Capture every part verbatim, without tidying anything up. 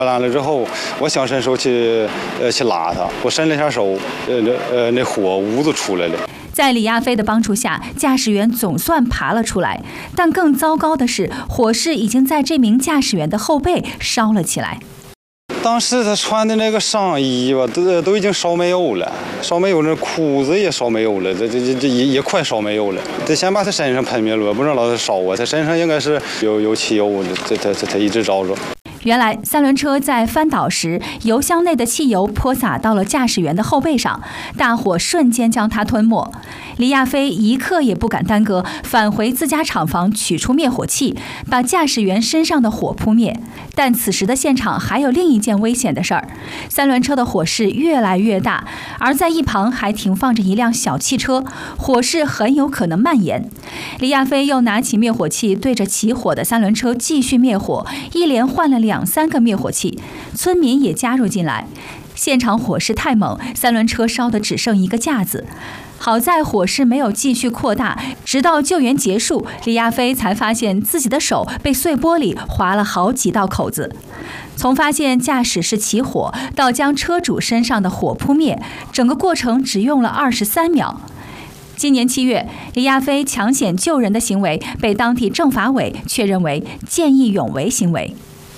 完了之后，我想伸手去呃去拉他，我伸了一下手，呃呃那火屋子出来了。 在李亚飞的帮助下，驾驶员总算爬了出来，但更糟糕的是，火势已经在这名驾驶员的后背烧了起来。 当时他穿的那个上衣吧，都都已经烧没有了，烧没有，那裤子也烧没有了，这这这这也也快烧没有了。得先把他身上喷灭了，不能老是烧啊，他身上应该是有有汽油，这他他他一直着着。 原来三轮车在翻倒时，油箱内的汽油泼洒到了驾驶员的后背上，大火瞬间将他吞没。李亚飞一刻也不敢耽搁，返回自家厂房取出灭火器，把驾驶员身上的火扑灭。但此时的现场还有另一件危险的事儿，三轮车的火势越来越大，而在一旁还停放着一辆小汽车，火势很有可能蔓延。李亚飞又拿起灭火器对着起火的三轮车继续灭火，一连换了两三个灭火器，村民也加入进来。现场火势太猛，三轮车烧得只剩一个架子。好在火势没有继续扩大，直到救援结束，李亚飞才发现自己的手被碎玻璃划了好几道口子。从发现驾驶室起火到将车主身上的火扑灭，整个过程只用了二十三秒。今年七月，李亚飞抢险救人的行为被当地政法委确认为见义勇为行为。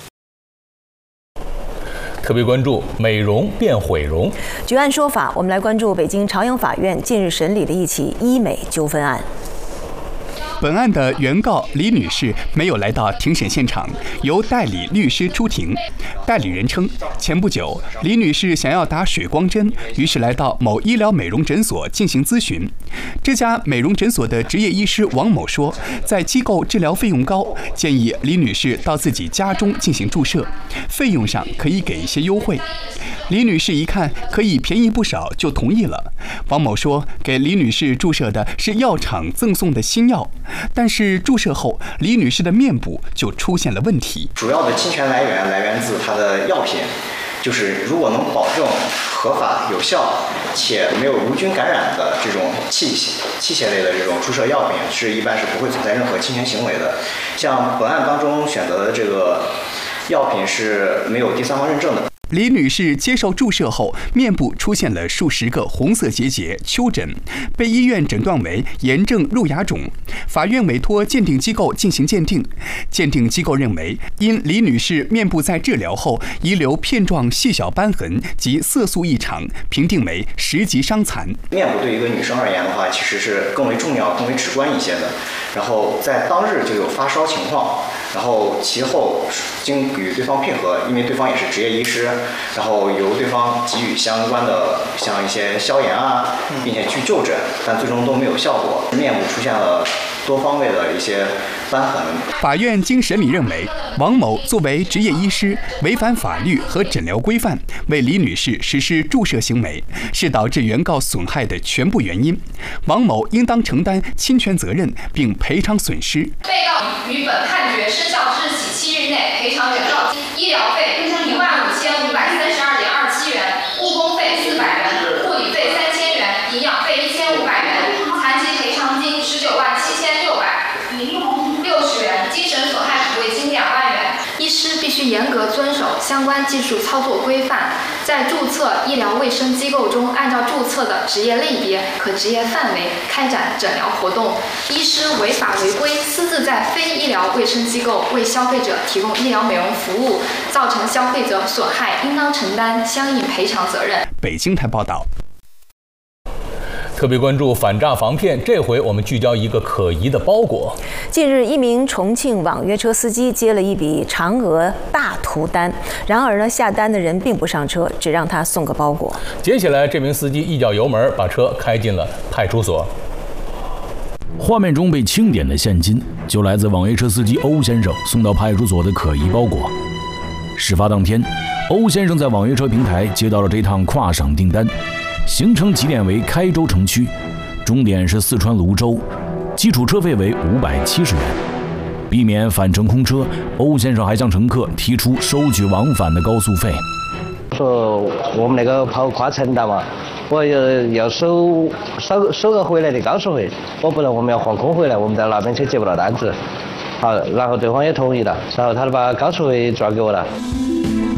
特别关注美容变毁容。 据案说法，我们来关注北京朝阳法院近日审理的一起医美纠纷案。 本案的原告李女士没有来到庭审现场，由代理律师出庭。代理人称，前不久李女士想要打水光针，于是来到某医疗美容诊所进行咨询。这家美容诊所的执业医师王某说，在机构治疗费用高，建议李女士到自己家中进行注射，费用上可以给一些优惠。李女士一看可以便宜不少，就同意了。王某说，给李女士注射的是药厂赠送的新药，但是注射后，李女士的面部就出现了问题。 主要的侵权来源来源自她的药品，就是如果能保证合法有效且没有无菌感染的这种器械器械类的这种注射药品，是一般是不会存在任何侵权行为的。像本案当中选择的这个药品是没有第三方认证的。 李女士接受注射后，面部出现了数十个红色结节、丘疹，被医院诊断为炎症入牙肿。法院委托鉴定机构进行鉴定，鉴定机构认为，因李女士面部在治疗后遗留片状细小斑痕及色素异常，评定为十级伤残。 面部对于一个女生而言的话，其实是更为重要、更为直观一些的。然后在当日就有发烧情况，然后其后经与对方配合，因为对方也是执业医师。然后由对方给予相关的像一些消炎啊，并且去就诊，但最终都没有效果，面部出现了多方位的一些瘢痕。 法院经审理认为，王某作为执业医师，违反法律和诊疗规范，为李女士实施注射行为，是导致原告损害的全部原因。王某应当承担侵权责任，并赔偿损失。 被告于本判决生效日起七日内赔偿原告医疗费一万五千五百三十二点二七元，误工费四百元，护理费三千元，营养费一千五百元，残疾赔偿金十九万七千六百六十元，精神损害抚慰金两万元。医师必须严格遵守相关技术操作规范，在注册医疗卫生机构中按照注册的职业类别和职业范围开展诊疗活动。医师违法违规，私自在非医疗卫生机构为消费者提供医疗美容服务，造成消费者损害，应当承担相应赔偿责任。 北京台报道。 特别关注反诈防骗，这回我们聚焦一个可疑的包裹。 近日，一名重庆网约车司机接了一笔长额大图单，然而呢，下单的人并不上车，只让他送个包裹。 接下来，这名司机一脚油门把车开进了派出所。 画面中被清点的现金，就来自网约车司机欧先生送到派出所的可疑包裹。事发当天，欧先生在网约车平台接到了这趟跨省订单。行程起点为开州城区，终点是四川泸州，基础车费为五百七十元。避免返程空车，欧先生还向乘客提出收取往返的高速费。 说我们那个跑跨城的嘛，我要要收收收个回来的高速费，我不能我们要换空回来，我们在那边去接不到单子。好，然后对方也同意了，然后他就把高速费转给我了。